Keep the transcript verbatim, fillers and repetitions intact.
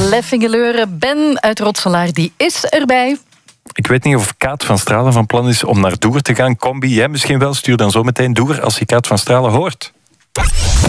Leffingeleuren. Ben uit Rotselaar, die is erbij. Ik weet niet of Kaat van Stralen van plan is om naar Doer te gaan. Combi, jij misschien wel. Stuur dan zo meteen Doer als je Kaat van Stralen hoort.